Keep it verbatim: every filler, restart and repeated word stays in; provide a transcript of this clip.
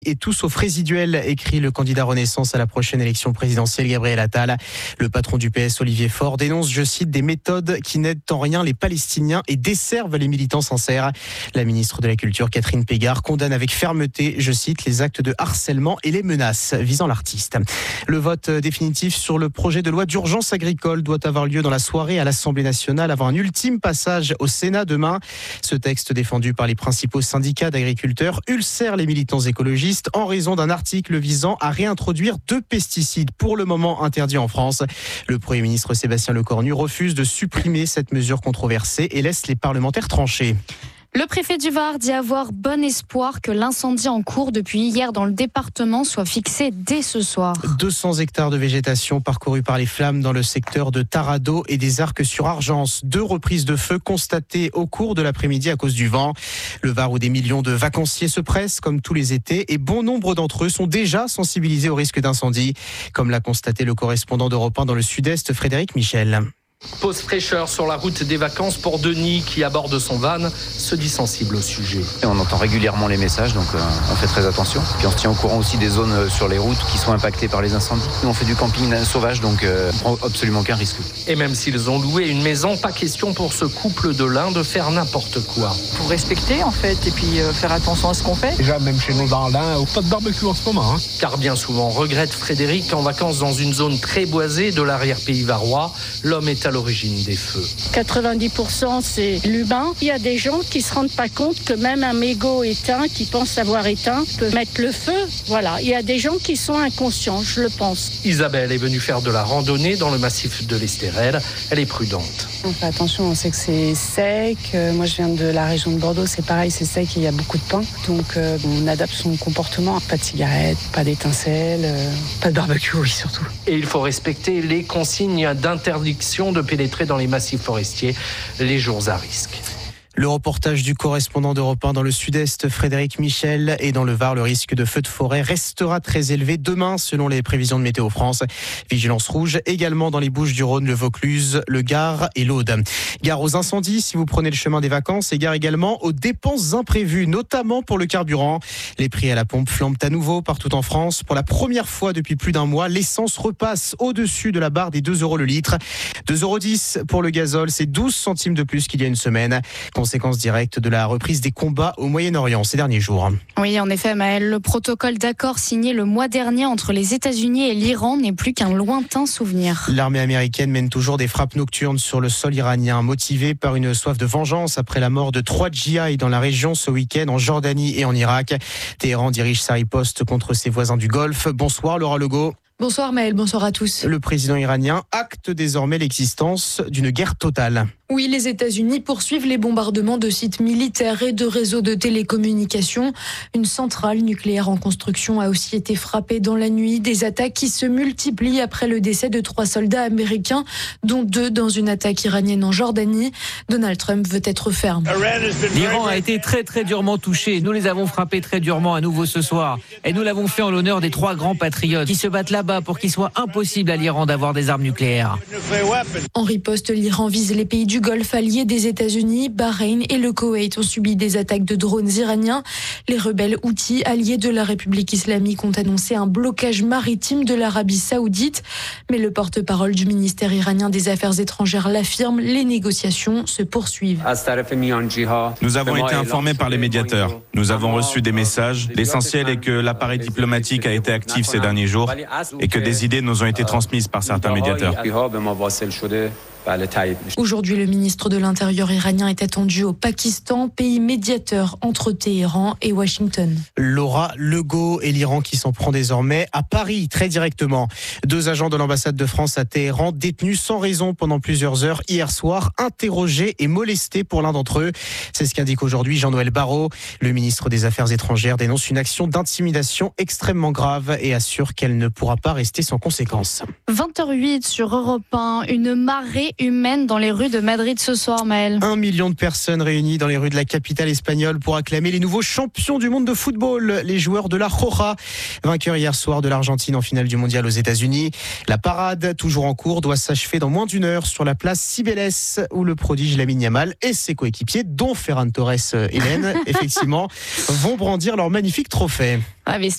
Et tout sauf résiduel, écrit le candidat Renaissance à la prochaine élection présidentielle, Gabriel Attal. Le patron du P S, Olivier Faure, dénonce, je cite, des méthodes qui n'aident en rien les Palestiniens et desservent les militants sincères. La ministre de la Culture, Catherine Pégard, condamne avec fermeté, je cite, les actes de harcèlement et les menaces visant l'artiste. Le vote définitif sur le projet de loi d'urgence agricole doit avoir lieu dans la soirée à l'Assemblée nationale avant un ultime passage au Sénat demain. Ce texte, défendu par les principaux syndicats d'agriculteurs, ulcère les militants écologistes en raison d'un article visant à réintroduire deux pesticides pour le moment interdits en France. Le Premier ministre Sébastien Lecornu refuse de supprimer cette mesure controversée et laisse les parlementaires trancher. Le préfet du Var dit avoir bon espoir que l'incendie en cours depuis hier dans le département soit fixé dès ce soir. deux cents hectares de végétation parcourus par les flammes dans le secteur de Tarado et des Arcs-sur-Argence. Deux reprises de feu constatées au cours de l'après-midi à cause du vent. Le Var où des millions de vacanciers se pressent comme tous les étés et bon nombre d'entre eux sont déjà sensibilisés au risque d'incendie. Comme l'a constaté le correspondant d'Europe un dans le sud-est, Frédéric Michel. Pause fraîcheur sur la route des vacances pour Denis qui, à bord de son van, se dit sensible au sujet. Et on entend régulièrement les messages, donc euh, on fait très attention. Puis on se tient au courant aussi des zones euh, sur les routes qui sont impactées par les incendies. Nous, on fait du camping sauvage, donc euh, on prend absolument aucun risque. Et même s'ils ont loué une maison, pas question pour ce couple de l'Ain de faire n'importe quoi. Pour respecter en fait, et puis euh, faire attention à ce qu'on fait. Déjà, même chez nous dans l'Ain, pas de barbecue en ce moment. Hein. Car bien souvent, regrette Frédéric, en vacances dans une zone très boisée de l'arrière-pays varois, l'homme est à l'origine des feux. quatre-vingt-dix pour cent c'est l'humain. Il y a des gens qui se rendent pas compte que même un mégot éteint, qui pense avoir éteint, peut mettre le feu. Voilà, il y a des gens qui sont inconscients, je le pense. Isabelle est venue faire de la randonnée dans le massif de l'Estérel. Elle est prudente. On fait attention, on sait que c'est sec. Euh, moi, je viens de la région de Bordeaux, c'est pareil, c'est sec et il y a beaucoup de pain. Donc, euh, on adapte son comportement. Pas de cigarettes, pas d'étincelles, euh, pas de barbecue, oui, surtout. Et il faut respecter les consignes d'interdiction de pénétrer dans les massifs forestiers les jours à risque. Le reportage du correspondant d'Europe un dans le sud-est, Frédéric Michel, et dans le Var, le risque de feu de forêt restera très élevé demain, selon les prévisions de Météo France. Vigilance rouge également dans les Bouches-du-Rhône, le Vaucluse, le Gard et l'Aude. Gare aux incendies si vous prenez le chemin des vacances et gare également aux dépenses imprévues, notamment pour le carburant. Les prix à la pompe flambent à nouveau partout en France. Pour la première fois depuis plus d'un mois, l'essence repasse au-dessus de la barre des deux euros le litre. deux euros dix pour le gazole, c'est douze centimes de plus qu'il y a une semaine. Conséquence directe de la reprise des combats au Moyen-Orient ces derniers jours. Oui, en effet, Maëlle, le protocole d'accord signé le mois dernier entre les États-Unis et l'Iran n'est plus qu'un lointain souvenir. L'armée américaine mène toujours des frappes nocturnes sur le sol iranien, motivée par une soif de vengeance après la mort de trois djihadistes dans la région ce week-end en Jordanie et en Irak. Téhéran dirige sa riposte contre ses voisins du Golfe. Bonsoir Laura Legault. Bonsoir Maëlle, bonsoir à tous. Le président iranien acte désormais l'existence d'une guerre totale. Oui, les États-Unis poursuivent les bombardements de sites militaires et de réseaux de télécommunications. Une centrale nucléaire en construction a aussi été frappée dans la nuit. Des attaques qui se multiplient après le décès de trois soldats américains, dont deux dans une attaque iranienne en Jordanie. Donald Trump veut être ferme. L'Iran a été très très durement touché. Nous les avons frappés très durement à nouveau ce soir. Et nous l'avons fait en l'honneur des trois grands patriotes qui se battent là-bas pour qu'il soit impossible à l'Iran d'avoir des armes nucléaires. En riposte, l'Iran vise les pays du Golfe alliés des États-Unis. Bahreïn et le Koweït ont subi des attaques de drones iraniens. Les rebelles Houthis, alliés de la République islamique, ont annoncé un blocage maritime de l'Arabie saoudite. Mais le porte-parole du ministère iranien des Affaires étrangères l'affirme, les négociations se poursuivent. Nous avons été informés par les médiateurs. Nous avons reçu des messages. L'essentiel est que l'appareil diplomatique a été actif ces derniers jours et que des idées nous ont été transmises par certains médiateurs. Aujourd'hui, le ministre de l'Intérieur iranien est attendu au Pakistan, pays médiateur entre Téhéran et Washington. Laura Legault et l'Iran qui s'en prend désormais à Paris, très directement. Deux agents de l'ambassade de France à Téhéran détenus sans raison pendant plusieurs heures hier soir, interrogés et molestés pour l'un d'entre eux. C'est ce qu'indique aujourd'hui Jean-Noël Barrot. Le ministre des Affaires étrangères dénonce une action d'intimidation extrêmement grave et assure qu'elle ne pourra pas rester sans conséquence. vingt heures huit sur Europe un, une marée humaine dans les rues de Madrid ce soir, Maëlle. Un million de personnes réunies dans les rues de la capitale espagnole pour acclamer les nouveaux champions du monde de football, les joueurs de la Roja. Vainqueurs hier soir de l'Argentine en finale du mondial aux États-Unis. La parade, toujours en cours, doit s'achever dans moins d'une heure sur la place Cibeles, où le prodige Lamine Yamal et ses coéquipiers, dont Ferran Torres, Hélène, effectivement, vont brandir leur magnifique trophée. Ah, mais